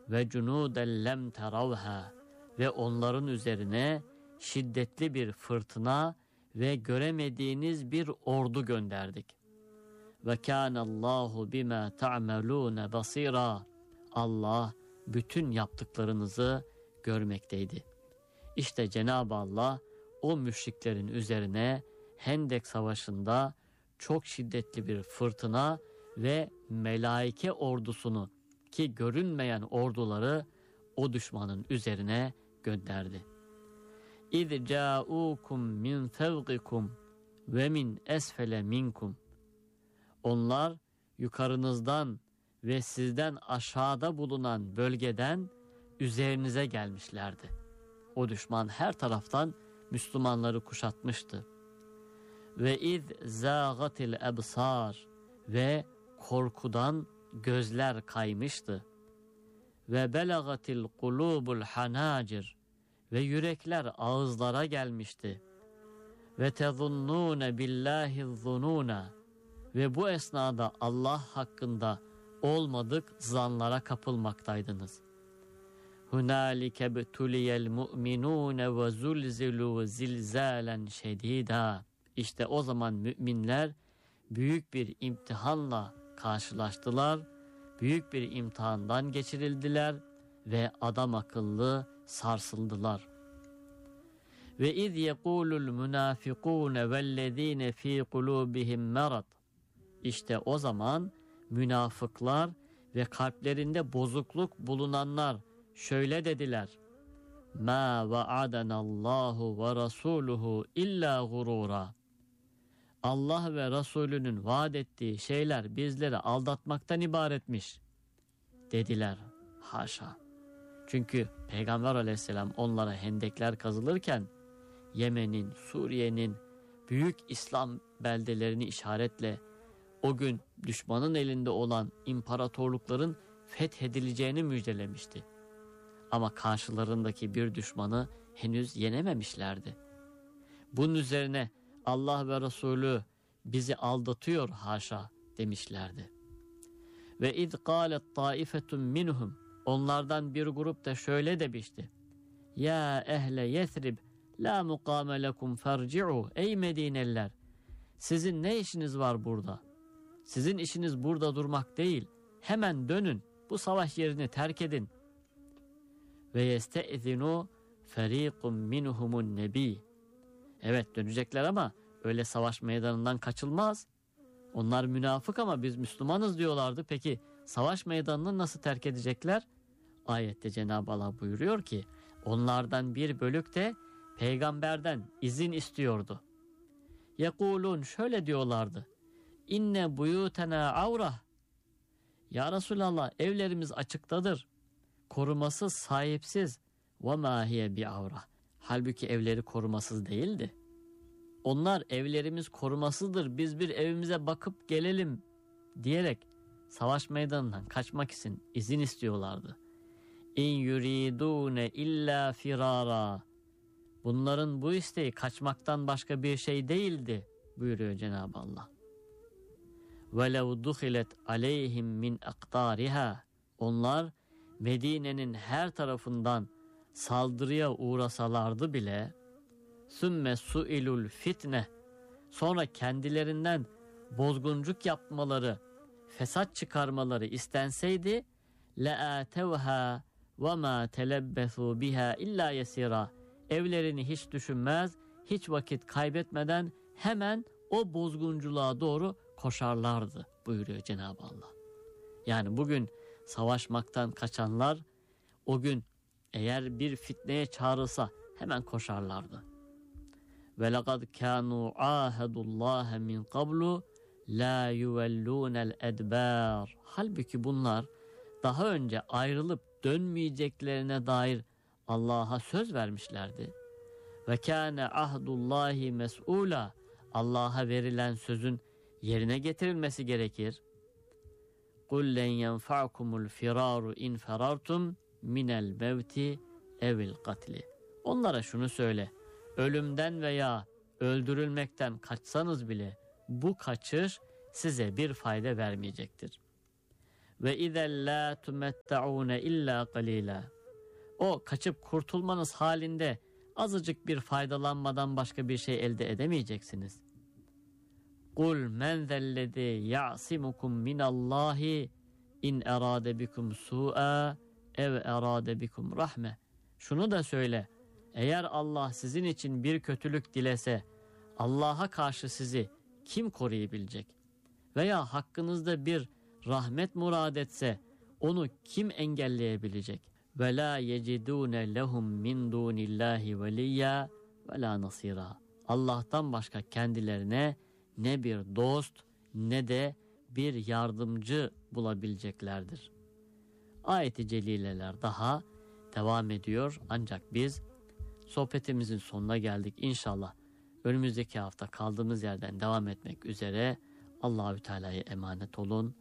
ve cunuden lem teravha ve onların üzerine şiddetli bir fırtına ve göremediğiniz bir ordu gönderdik. Ve kânallâhu bimâ ta'melûne basîrâ. Allah bütün yaptıklarınızı görmekteydi. İşte Cenab-ı Allah o müşriklerin üzerine Hendek Savaşı'nda çok şiddetli bir fırtına ve melaike ordusunu, ki görünmeyen orduları o düşmanın üzerine gönderdi. İz câûkum min fevqikum ve min esfele minkum. Onlar yukarınızdan ve sizden aşağıda bulunan bölgeden üzerinize gelmişlerdi. O düşman her taraftan Müslümanları kuşatmıştı. Ve iz zâgatil ebsâr ve korkudan gözler kaymıştı. Ve belagatil kulûbul hanâcir ve yürekler ağızlara gelmişti. Ve tezunnûne billâhi zunûna ve bu esnada Allah hakkında olmadık zanlara kapılmaktaydınız. Hunâlike betuliyel mu'minûne ve zulzilû zilzâlen şedîdâ. İşte o zaman müminler büyük bir imtihanla karşılaştılar, büyük bir imtihandan geçirildiler ve adam akıllı sarsıldılar. Ve iz yekulul münafıkûne vellezîne fî kulûbihim merad. İşte o zaman münafıklar ve kalplerinde bozukluk bulunanlar şöyle dediler: "Mâ va'adanallahu ve rasûluhu illâ gurûrâ." Allah ve Resulünün vaat ettiği şeyler bizleri aldatmaktan ibaretmiş dediler. Haşa. Çünkü Peygamber Aleyhisselam onlara hendekler kazılırken Yemen'in, Suriye'nin büyük İslam beldelerini işaretle o gün düşmanın elinde olan imparatorlukların fethedileceğini müjdelemişti. Ama karşılarındaki bir düşmanı henüz yenememişlerdi. Bunun üzerine Allah ve Resulü bizi aldatıyor haşa demişlerdi. Ve iz kâlet taifetun minhum, onlardan bir grup da şöyle demişti: Ya ehle Yesrib la mukâme lekum ferci'u. Ey Medineliler, sizin ne işiniz var burada? Sizin işiniz burada durmak değil. Hemen dönün, bu savaş yerini terk edin. Ve yeste'zinu ferîkum minhumun nebi. Evet, dönecekler ama öyle savaş meydanından kaçılmaz. Onlar münafık ama biz Müslümanız diyorlardı. Peki savaş meydanını nasıl terk edecekler? Ayette Cenab-ı Allah buyuruyor ki onlardan bir bölük de peygamberden izin istiyordu. Yekulun, şöyle diyorlardı: İnne buyutena avrah. Ya Resulallah, evlerimiz açıktadır. Korumasız, sahipsiz. Ve ma hiye bi avrah. Halbuki evleri korumasız değildi. Onlar evlerimiz korumasızdır, biz bir evimize bakıp gelelim diyerek savaş meydanından kaçmak için izin istiyorlardı. İn yuridune illa firara. Bunların bu isteği kaçmaktan başka bir şey değildi buyuruyor Cenab-ı Allah. وَلَوْ دُخِلَتْ عَلَيْهِمْ مِنْ اَقْطَارِهَا. Onlar Medine'nin her tarafından saldırıya uğrasalardı bile ثُمَّ سُئِلُوا الْفِتْنَةِ. Sonra kendilerinden bozguncuk yapmaları, fesat çıkarmaları istenseydi لَآتَوْهَا وَمَا تَلَبَّثُوا بِهَا اِلَّا يَسِيرًا. Evlerini hiç düşünmez, hiç vakit kaybetmeden hemen o bozgunculuğa doğru koşarlardı buyuruyor Cenab-ı Allah. Yani bugün savaşmaktan kaçanlar o gün eğer bir fitneye çağrılsa hemen koşarlardı. Ve laqad kanu ahadullahi min qablu la yuvellunel edbar. Halbuki bunlar daha önce ayrılıp dönmeyeceklerine dair Allah'a söz vermişlerdi. Ve kâne ahdullahi mes'ûlâ. Allah'a verilen sözün yerine getirilmesi gerekir. قُلْ لَنْ يَنْفَعْكُمُ الْفِرَارُ اِنْ فَرَرْتُمْ مِنَ الْمَوْتِ اَوِ الْقَتْلِ. Onlara şunu söyle: ölümden veya öldürülmekten kaçsanız bile bu kaçış size bir fayda vermeyecektir. ve izen la tumetta'un illa qalila. O kaçıp kurtulmanız halinde azıcık bir faydalanmadan başka bir şey elde edemeyeceksiniz. Kul men zellezî ya'simukum minallahi in erade bikum su'a ev erade bikum rahme. Şunu da söyle. Eğer Allah sizin için bir kötülük dilese, Allah'a karşı sizi kim koruyabilecek? Veya hakkınızda bir rahmet murad etse, onu kim engelleyebilecek? Ve la yecidûne lehum min dûnillâhi veliyya ve la nasîrâ. Allah'tan başka kendilerine ne bir dost ne de bir yardımcı bulabileceklerdir. Ayet-i celileler daha devam ediyor, ancak biz sohbetimizin sonuna geldik. İnşallah önümüzdeki hafta kaldığımız yerden devam etmek üzere. Allahü Teala'ya emanet olun.